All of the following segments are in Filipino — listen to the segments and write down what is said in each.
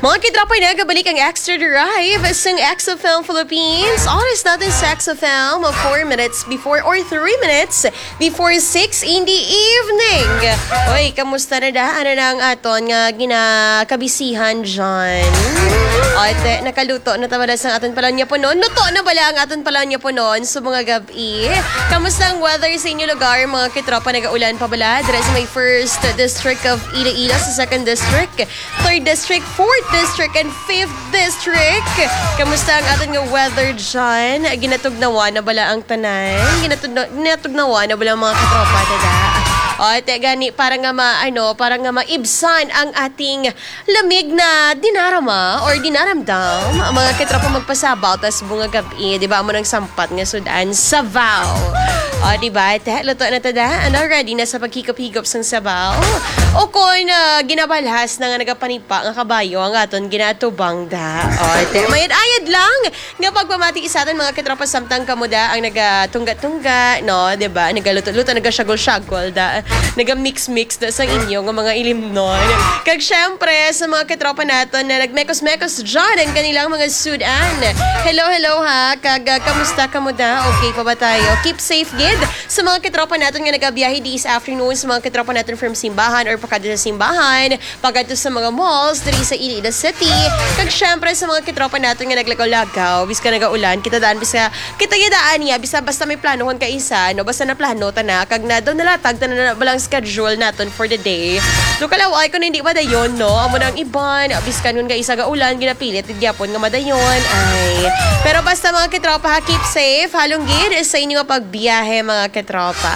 Mga kitrapay na, kabalik ang Extra Drive sa XFM Philippines. Oras natin sa XFM, 4 minutes before or 3 minutes before 6 in the evening. Oy, kamusta na da? Ano na ang aton nga ginakabisihan dyan? Ate, nakaluto na tabala sa aton pala niya po noon. Luto na bala ang aton pala niya po noon sa mga gabi. Kamusta ang weather sa inyong lugar? Mga kitropa, nag-aulan pa bala? Dere sa may 1st District of Iloilo, sa 2nd District, 3rd District, 4th District, and 5th District. Kamusta ang aton nga weather dyan? Ginatugnawa na bala ang tanan? Ginatugnawa na bala ang mga kitropa, dada? O, gani, para nga maibsan ang ating lamig na dinarama or dinaramdam. Ang mga kitropa magpasabaw, tas bunga gabi, di ba mo nang sampat nga sudan, sabaw. O, di ba? Luto na tada? Ano, ready na sa paghikop-hikop sang sabaw? O kung ginabalhas na nga nagapanipa nga kabayo, ang aton ginatubang da. O, mayad-ayad lang nga pagpamati sa atin mga kitropa samtang kamuda ang nagatungga-tungga, no? Di ba? Nagaluto-luto, nagasyagol-syagol da. Naga-mix-mix da sa inyo ng mga ilimnon. Kag syempre, sa mga kitropa natin na nagmekos-mekos dyan ang kanilang mga sudan. Hello ha. Kag kamusta kamuda? Okay pa ba tayo? Keep safe, gid. Sa mga kitropa natin nga nagabiyahe this afternoon, sa mga kitropa natin from simbahan or pakado sa simbahan, pagado sa mga malls, diri sa Iloilo City. Kag syempre, sa mga kitropa natin nga naglagaw-lagaw, bis ka nagaulan, kita daan, bis ka, kita gidaan niya, bis basta may planohon ka isa, no? Basta na plano, na, kag na daw nalatag, na balang schedule natin for the day. So, kalaway ko na hindi madayon, no? Amo nang iban, bis ka nun ka isa gaulan, ginapilit, gyapon nga madayon, ay. Pero basta mga kitropa, keep safe, halong gid sa inyo pagbiyahe, mga kitropa.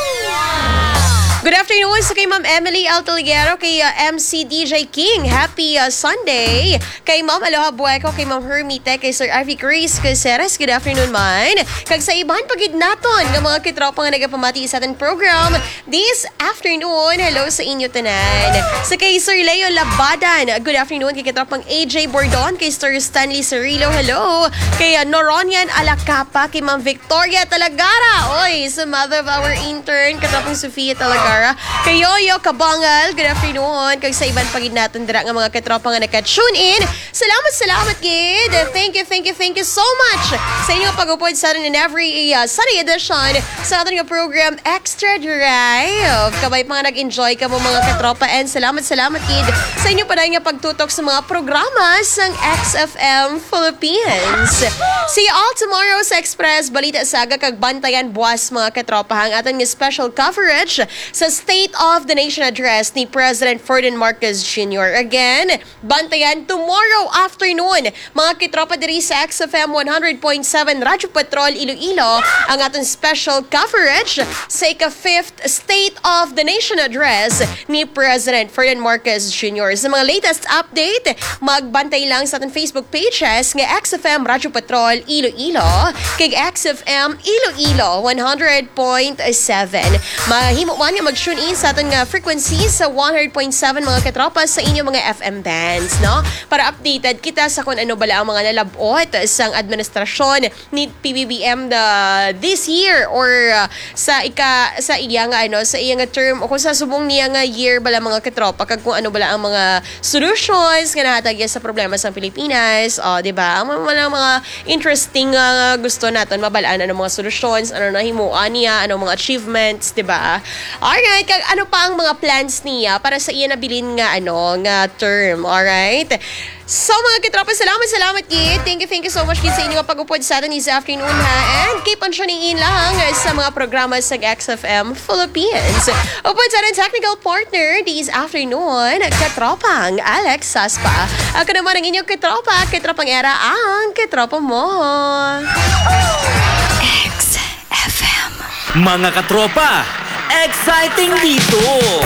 Good afternoon sa kay Ma'am Emily Altoliero, kay MC DJ King. Happy Sunday. Kay Ma'am Aloha Bueco, kay Ma'am Hermite, kay Sir Ivy Grace Caceres. Good afternoon, man. Kag sa ibahan pagid naton ng mga kitropa nga nagapamati sa ating program this afternoon. Hello sa inyo tanan. Sa kay Sir Leo Labadan. Good afternoon kay kitropang AJ Bordon, kay Sir Stanley Cirilo. Hello. Kay Noronian Alacapa, kay Ma'am Victoria Talagara. Oy, sa mother of our intern, kitropang Sofia Talagara. Kay Yoyo Kabangal, good afternoon. Kag sa iban pagid natin dira nga mga katropa nga naka-tune in. Salamat gid. Thank you so much sa inyong pag-upod sa atin in every Sunday edition sa ating program Extra Drive. Kabay pa nga nag-enjoy ka mo mga katropa, and salamat gid sa inyo pa nga pagtutok sa mga programa ng XFM Philippines. See you all tomorrow sa Express Balita Saga kag bantayan buwas mga katropa ang ating special coverage sa State of the Nation Address ni President Ferdinand Marcos Jr. Again, bantayan tomorrow afternoon. Mga kitropa diri sa XFM 100.7 Radyo Patrol Iloilo ang ating special coverage sa ika-5th State of the Nation Address ni President Ferdinand Marcos Jr. Sa mga latest update, magbantay lang sa ating Facebook pages nga XFM Radyo Patrol Iloilo kay XFM Iloilo 100.7. Mahimo man nga mag-tune in sa ating frequency sa 100.7 mga katropa sa inyong mga FM bands, no? Para updated kita sa kung ano bala ang mga nalabot sa administrasyon ni PBBM this year or sa iyang term o kung sa subong niya nga year bala mga katropa kag kung ano bala ang mga solutions nga nahatag sa problema sa Pilipinas, di ba? Ang mga interesting gusto natin mabalaan ano mga solutions, ano na himuan niya, ano mga achievements, di ba? Alright, kag ano pa ang mga plans niya para sa iya nabilin nga term, alright? So mga kitropa, salamat kid. Thank you so much kid sa inyo pag-upod sa atin this afternoon ha. And keep on tuning in lang sa mga programa sa XFM Philippines. Upod sa ating technical partner this afternoon, katropang Alex Saspa. Ako naman ang inyong katropang era ang katropa mo. XFM. Mga katropa, exciting dito!